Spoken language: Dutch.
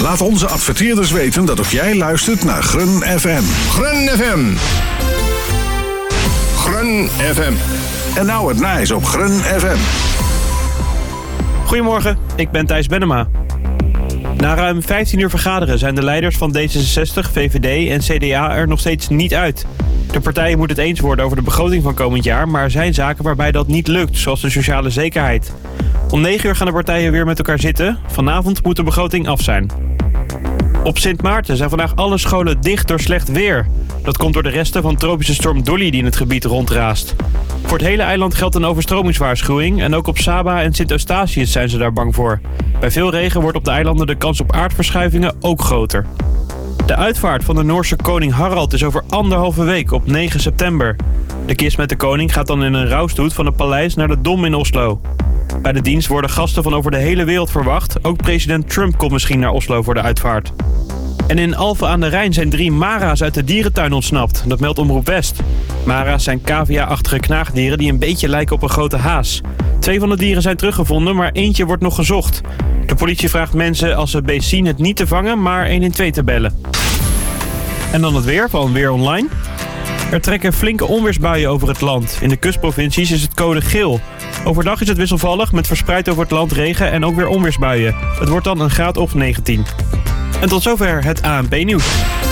Laat onze adverteerders weten dat ook jij luistert naar Grun FM. Grun FM. Grun FM. En nou het nice op Grun FM. Goedemorgen, ik ben Thijs Bennema. Na ruim 15 uur vergaderen zijn de leiders van D66, VVD en CDA er nog steeds niet uit. De partijen moeten het eens worden over de begroting van komend jaar, maar er zijn zaken waarbij dat niet lukt, zoals de sociale zekerheid. Om 9 uur gaan de partijen weer met elkaar zitten. Vanavond moet de begroting af zijn. Op Sint Maarten zijn vandaag alle scholen dicht door slecht weer. Dat komt door de resten van tropische storm Dolly die in het gebied rondraast. Voor het hele eiland geldt een overstromingswaarschuwing en ook op Saba en Sint Eustatius zijn ze daar bang voor. Bij veel regen wordt op de eilanden de kans op aardverschuivingen ook groter. De uitvaart van de Noorse koning Harald is over 1,5 week op 9 september. De kist met de koning gaat dan in een rouwstoet van het paleis naar de Dom in Oslo. Bij de dienst worden gasten van over de hele wereld verwacht. Ook president Trump komt misschien naar Oslo voor de uitvaart. En in Alphen aan de Rijn zijn 3 mara's uit de dierentuin ontsnapt. Dat meldt Omroep West. Mara's zijn cavia-achtige knaagdieren die een beetje lijken op een grote haas. 2 van de dieren zijn teruggevonden, maar eentje wordt nog gezocht. De politie vraagt mensen als ze beest zien het niet te vangen, maar 112 te bellen. En dan het weer van Weer Online. Er trekken flinke onweersbuien over het land. In de kustprovincies is het code geel. Overdag is het wisselvallig met verspreid over het land regen en ook weer onweersbuien. Het wordt dan een graad of 19. En tot zover het ANP-nieuws.